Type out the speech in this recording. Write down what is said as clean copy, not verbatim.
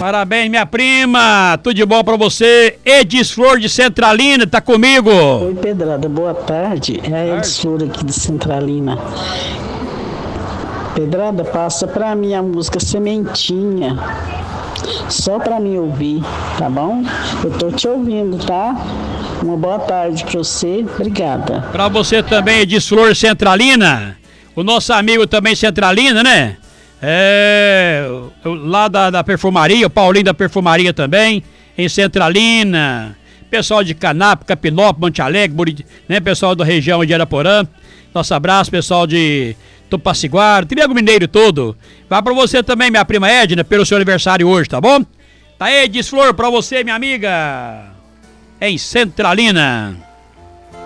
Parabéns, minha prima. Tudo de bom pra você. Edis Flor de Centralina, tá comigo. Oi, Pedrada, boa tarde. É a Edis Flor aqui de Centralina. Pedrada, passa pra mim a música Sementinha. Só pra mim ouvir, tá bom? Eu tô te ouvindo, tá? Uma boa tarde pra você. Obrigada. Pra você também, Edis Flor Centralina. O nosso amigo também Centralina, né? Lá da perfumaria, o Paulinho da perfumaria também, em Centralina. Pessoal de Canápolis, Capinópolis, Monte Alegre, né? Pessoal da região de Araporã. Nosso abraço, pessoal de Tupaciguara, Triângulo Mineiro todo. Vai pra você também, minha prima Edna, pelo seu aniversário hoje, tá bom? Tá aí, Edis Flor, pra você, minha amiga, em Centralina.